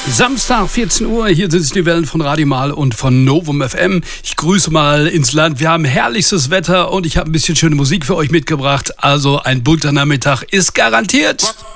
Samstag, 14 Uhr, hier sind die Wellen von Radio Mal und von Novum FM. Ich grüße mal ins Land. Wir haben herrlichstes Wetter und ich habe ein bisschen schöne Musik für euch mitgebracht. Also ein bunter Nachmittag ist garantiert.